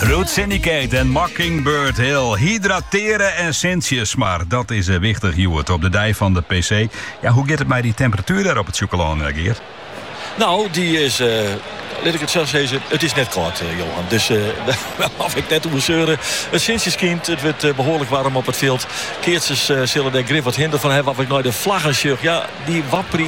Root Syndicate en Mockingbird Hill. Hydrateren en Sintjes, maar dat is wichtig, Joert, op de dij van de PC. Ja, hoe gaat het met die temperatuur daar op het chocolaan, Geert? Nou, die is... Laat ik het zelfs zeggen, het is net koud, Johan. Dus af ik net hoe zeuren. Het Sintjeskind, het wordt behoorlijk warm op het veld. Keertjes zullen de grip wat hinder van hebben. Of ik nou de vlaggensjug, ja, die wapprie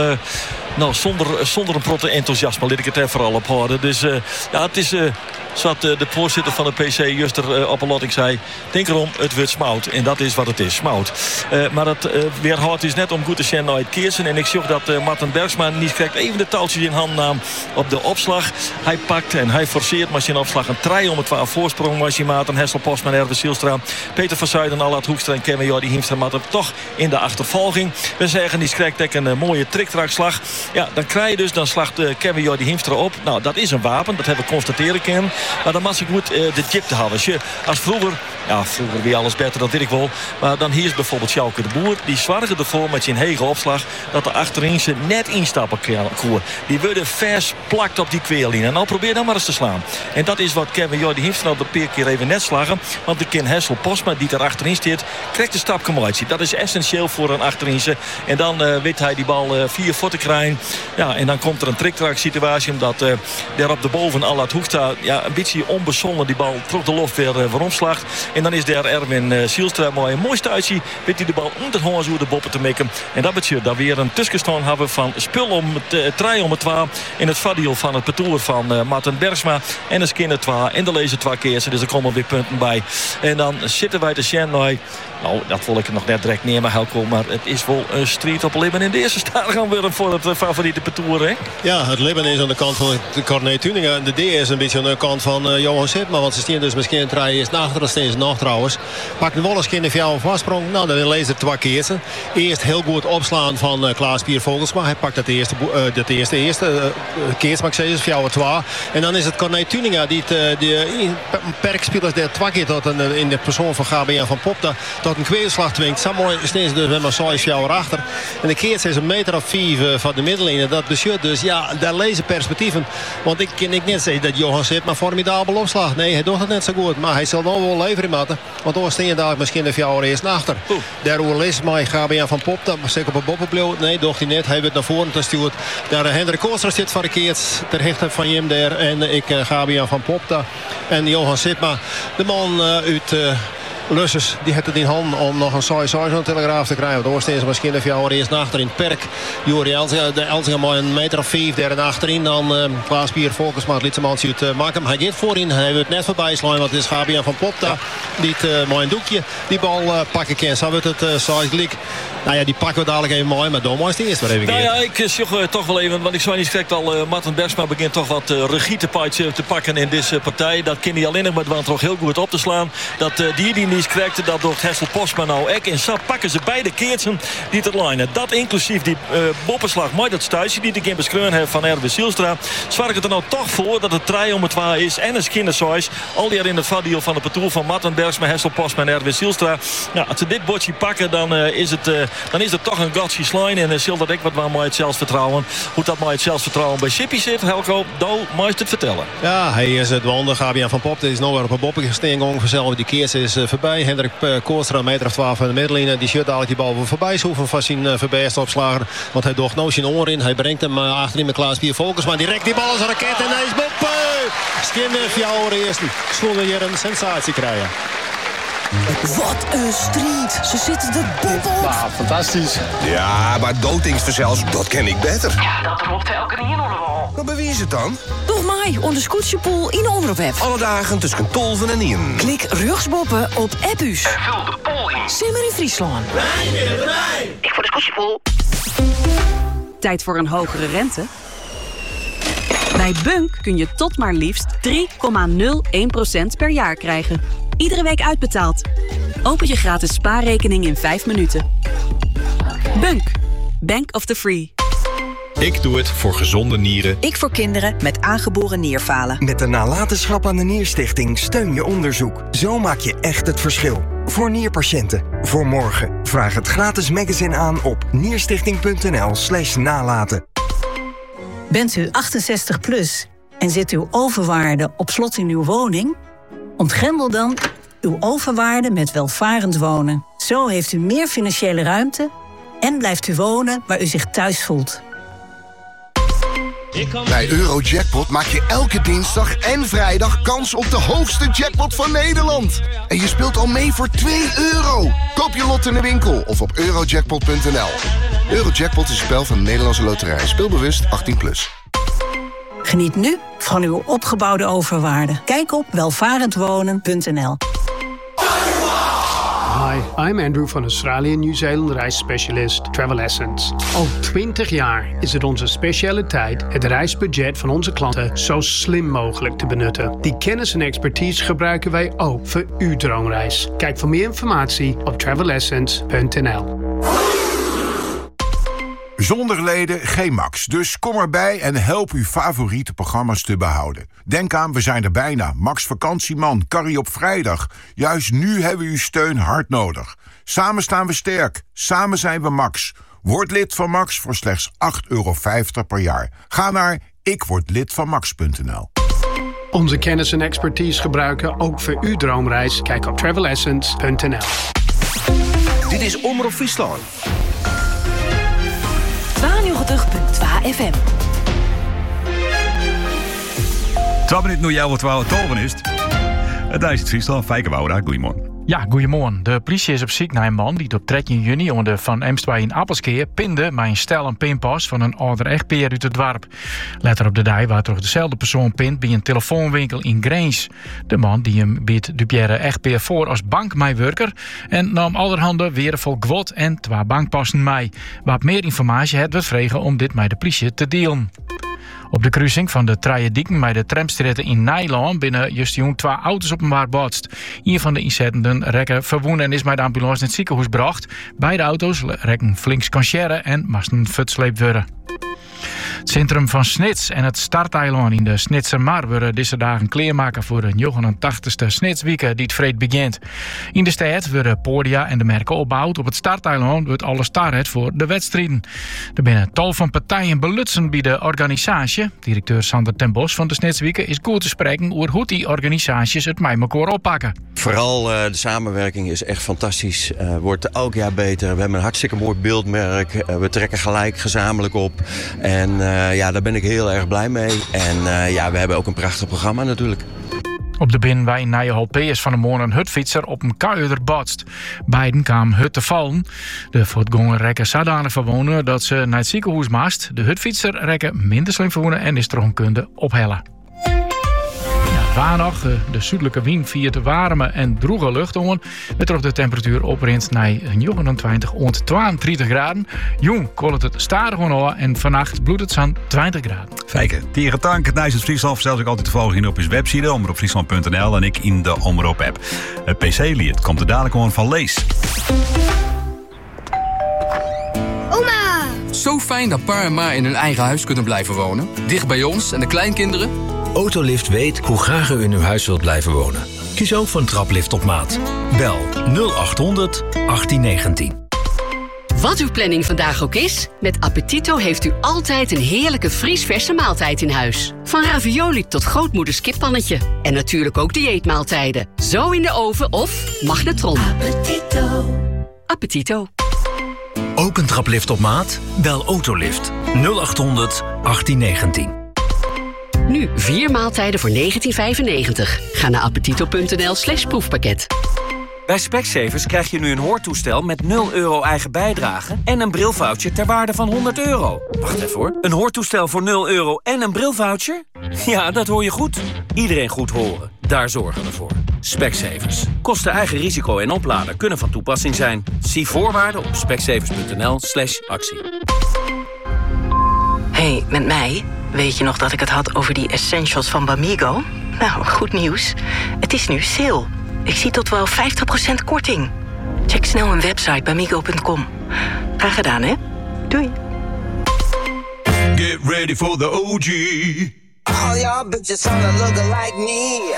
nog zonder een protte enthousiasme. Laat ik het er vooral op houden. Dus ja, het is... Zat de voorzitter van de PC juist er op een lot. Ik zei, denk erom, het wordt smout. En dat is wat het is, smout. Maar het weerhoudt is net om goed te zijn naar het Keersen. En ik zag dat Martin Bergsma niet krijgt even de touwtjes in hand nam op de opslag. Hij pakt en hij forceert maar zijn opslag een 3 om het 12 voorsprong. Maar je maat een Hessel Postman, Erwin Zielstra, Peter van Zuiden, Allard Hoekstra en Kevin Jordi Hiemstra maat toch in de achtervolging. We zeggen, die krijgt een mooie triktrakslag. Ja, dan krijg je dus, dan slacht Kevin Jordi Hiemstra op. Nou, dat is een wapen, dat hebben we constateren kunnen. Maar dan was ik goed de jip te houden. Als vroeger weer alles beter, dat weet ik wel. Maar dan hier is bijvoorbeeld Sjouke de Boer. Die zorgen ervoor met zijn hege opslag dat de achterin ze net instappen koer. Die worden vers plakt op die kweerlijn. En nou probeer dan maar eens te slaan. En dat is wat Kevin Jordi Hiemstra op de peer keer even net slagen. Want de kind Hessel Postma die daar achterin zit, krijgt de stap commodity. Dat is essentieel voor een achterin ze. En dan weet hij die bal 4 voor te krijgen. Ja, en dan komt er een triktrak situatie omdat daar op de boven Allard Hoekstra een beetje onbezonnen die bal terug de loft weer omslacht. En dan is daar Erwin Zielstra mooi. Een mooi stuitje. Weet hij de bal onder de boppen te mikken. En dat betekent dat we weer een tussenstand hebben van spul om het 3 om het 12. In het vadiel van het parcours van Martin Bergsma. En een skinner 2. En de lezer 2 keer. Dus er komen weer punten bij. En dan zitten wij te Shanghai. Nou, dat wil ik er nog net direct neer, maar Helco. Maar het is wel een street op Libben in de eerste stad gaan weer voor het favoriete parcours, hè? Ja, het Libben is aan de kant van de Corné Tuningen. En de D is een beetje aan de kant van Johan Sipma. Want ze staan dus misschien een 3 eerst achter. Dat staan ze nog trouwens. Pak de Wolles in de fjouw vastsprong. Nou, dan lezen 2 keer. Eerst heel goed opslaan van Klaas Pier Vogelsma. Hij pakt dat eerste keers, maar ik zei fjouw 2. En dan is het Corné Tuningen die perkspelers der 2 keer tot in de persoon van Gabriel van Popta tot een kweelslag dwingt. Zo mooi staan ze dus met maar 6 fjouw achter. En de keert is een meter of 5 van de middenlijn. Dat bestuurt dus, ja, daar lezen perspectieven. Want ik kan niet zeggen dat Johan Sipma formidabel opslag. Nee, hij doet het net zo goed. Maar hij zal nog wel leveren, matten. Want dan staan je daar misschien de fjouwer eerst naar achter. Daarover lees maar Gabriel van Popta. Maar zeker op een boppenbloot. Nee, doet hij net. Hij werd naar voren gestuurd. Daar Hendrik Koostra zit verkeerd. Ter hichte van Jim daar. En ik Gabriel van Popta. En Johan Sipma. De man uit... Lussers, die heeft het in hand om nog een saai aan de Telegraaf te krijgen. Door steeds misschien de fjouwer eerst naar achter in het perk. Jori Elzinga maar een meter of 5 daar en achterin. Dan Klaas Pier Volkersma, het lietsemansje uit Makkum. Hij gaat voorin, hij wordt net voorbij slaan. Want het is Gabriel van Popta. Die maar een doekje die bal pakken kan. Zo wordt het saai gelijk. Nou ja, die pakken we dadelijk even mooi. Maar dan is het eerst weer even. Nou ja, ik zocht toch wel even. Want ik zou niet schrik al Martin Bergsma begint toch wat regie te pakken in deze partij. Dat kan hij alleen nog met want toch heel goed op te slaan. Dat die niet krijgt, dat door Hessel Postma nou ek. En zo pakken ze beide keertsen die te lijnen. Dat inclusief die boppenslag. Mooi dat stuitje die ik in beschreven heb van Erwin Zielstra. Zorgt het er nou toch voor dat het 3 om het 2 is. En een skinnersois. Al die er in het vadiel van het parcours van Martin Bergsma, Hessel Postma en Erwin Zielstra. Nou, als ze dit bordje pakken, dan is het toch een gotchi slijn. En zult dat ik wat maar het zelfvertrouwen. Hoe dat maar het zelfvertrouwen bij Chippy zit, Helco, dan moet je het vertellen. Ja, hij is het wonder. Gabriel van Pop, dit is nog weer op een boppige steengang. Vanzelf die keers is voorbij. Hendrik Koostra, een meter of 12 van de middenlijn. Die shirt dadelijk die bal voorbij zoeken van zijn verbeste opslager. Want hij docht nou zijn oor in. Hij brengt hem achterin met Klaas Pier Volkers. Maar direct die bal als een raket en hij is boppen. Skinner, fjouwer eerst. Schoenen hier een sensatie krijgen. Wat een street. Ze zitten de boep op. Nou, fantastisch. Ja, maar dooddingsverzels, dat ken ik beter. Ja, dat roept elke keer in onderwal. Maar bij wie is het dan? Toch mij, onder Scootjepoel in Omroep. Alle dagen tussen 12 en 1. Klik rugsboppen op Appus. En vul de poll in. Simmer in Friesland. Ik voor de Scootjepoel. Tijd voor een hogere rente? Bij Bunk kun je tot maar liefst 3,01% per jaar krijgen. Iedere week uitbetaald. Open je gratis spaarrekening in 5 minuten. Bunk. Bank of the Free. Ik doe het voor gezonde nieren. Ik voor kinderen met aangeboren nierfalen. Met de nalatenschap aan de Nierstichting steun je onderzoek. Zo maak je echt het verschil. Voor nierpatiënten. Voor morgen. Vraag het gratis magazine aan op nierstichting.nl/nalaten. Bent u 68 plus en zit uw overwaarde op slot in uw woning? Ontgrendel dan uw overwaarde met welvarend wonen. Zo heeft u meer financiële ruimte en blijft u wonen waar u zich thuis voelt. Bij Eurojackpot maak je elke dinsdag en vrijdag kans op de hoogste jackpot van Nederland. En je speelt al mee voor €2. Koop je lot in de winkel of op eurojackpot.nl. Eurojackpot is een spel van de Nederlandse Loterij. Speelbewust 18+. Geniet nu van uw opgebouwde overwaarde. Kijk op welvarendwonen.nl. Hi, I'm Andrew van Australië Nieuw-Zeeland reisspecialist Travel Essence. Al 20 jaar is het onze specialiteit het reisbudget van onze klanten zo slim mogelijk te benutten. Die kennis en expertise gebruiken wij ook voor uw droomreis. Kijk voor meer informatie op travelessence.nl. Zonder leden geen Max, dus kom erbij en help uw favoriete programma's te behouden. Denk aan, we zijn er bijna. Max Vakantieman, Carrie op vrijdag. Juist nu hebben we uw steun hard nodig. Samen staan we sterk, samen zijn we Max. Word lid van Max voor slechts €8,50 per jaar. Ga naar ikwordlidvanmax.nl. Onze kennis en expertise gebruiken ook voor uw droomreis. Kijk op travelessence.nl. Dit is Omroep Friesland. 92.2 FM. 12 minuten nu jou wat 12 is. Het is het Friesland. Fijke Wouda, goedemorgen. Ja, goedemorgen. De politie is op zoek naar een man die op 13 juni onder de Van Emstwij in Appelskeer pinde met een stel en pinpas van een ouder echtpaar uit het dorp. Later op de dag waar toch dezelfde persoon pint bij een telefoonwinkel in Grains. De man die hem biedt Dupierre echtpaar voor als bankmeewerker en nam allerhande weer vol gwot en 2 bankpassen mee. Wat meer informatie het werd vregen om dit met de politie te delen. Op de kruising van de Trajedieken bij de tramstritten in Nijland binnen just 2 auto's op elkaar botst. Een van de inzettenden rekken verwoenen en is met de ambulance naar het ziekenhuis gebracht. Beide auto's rekken flink scancheren en moesten vertsleept worden. Het centrum van Snits en het starteiland in de Snitsermar worden deze dagen kleermaken voor de 89ste Snitsweek die het vreed begint. In de stad worden podia en de merken opgebouwd. Op het starteiland wordt alles starret voor de wedstrijden. Er binnen tal van partijen belutsen bij de organisatie. Directeur Sander ten Bos van de Snitsweek is goed te spreken over hoe die organisaties het met elkaar oppakken. Vooral de samenwerking is echt fantastisch. Wordt elk jaar beter. We hebben een hartstikke mooi beeldmerk. We trekken gelijk gezamenlijk op. En daar ben ik heel erg blij mee. En we hebben ook een prachtig programma natuurlijk. Op de binnenwijn Nijenholp is van de morgen een hutfietser op een kuier botst. Beiden kwamen hut te vallen. De voetganger rekken zodanig verwonen dat ze naar het ziekenhuis maast. De hutfietser rekken minder slim verwonen en is toch kunnen ophellen. Waar nog, de zuidelijke wind via de warme en droege lucht om, met toch de temperatuur oprint naar 29 en 32 graden. Jong kolt het stadig aan en vannacht bloedt het aan 20 graden. Fijke, tegen tank, het Nijs het Friesland verstel ik altijd te volgen in op his website, omroepfriesland.nl en ik in de Omroep-app. Het PC-lied komt er dadelijk gewoon van Lees. Oma! Zo fijn dat pa en ma in hun eigen huis kunnen blijven wonen. Dicht bij ons en de kleinkinderen. Autolift weet hoe graag u in uw huis wilt blijven wonen. Kies ook voor een traplift op maat. Bel 0800 1819. Wat uw planning vandaag ook is, met Appetito heeft u altijd een heerlijke vriesverse maaltijd in huis. Van ravioli tot grootmoeders kippannetje. En natuurlijk ook dieetmaaltijden. Zo in de oven of magnetron. Appetito. Appetito. Ook een traplift op maat? Bel Autolift 0800 1819. Nu 4 maaltijden voor €19,95. Ga naar appetito.nl/proefpakket. Bij Specsavers krijg je nu een hoortoestel met €0 eigen bijdrage en een brilvoucher ter waarde van €100. Wacht even hoor. Een hoortoestel voor €0 en een brilvoucher? Ja, dat hoor je goed. Iedereen goed horen. Daar zorgen we voor. Specsavers. Kosten eigen risico en oplader kunnen van toepassing zijn. Zie voorwaarden op specsavers.nl/actie. Hey, met mij? Weet je nog dat ik het had over die essentials van Bamigo? Nou, goed nieuws. Het is nu sale. Ik zie tot wel 50% korting. Check snel mijn website bamigo.com. Graag gedaan, hè? Doei. Get ready for the OG. All y'all bitches wanna look like me.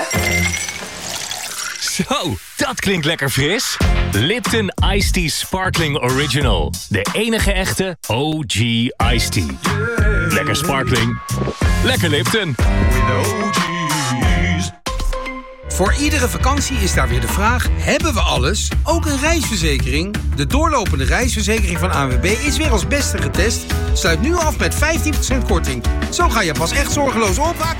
Zo, dat klinkt lekker fris. Lipton Iced Tea Sparkling Original. De enige echte OG Iced Tea. Lekker sparkling. Lekker Lipton. With the OG's. Voor iedere vakantie is daar weer de vraag: hebben we alles? Ook een reisverzekering? De doorlopende reisverzekering van ANWB is weer als beste getest. Sluit nu af met 15% korting. Zo ga je pas echt zorgeloos op.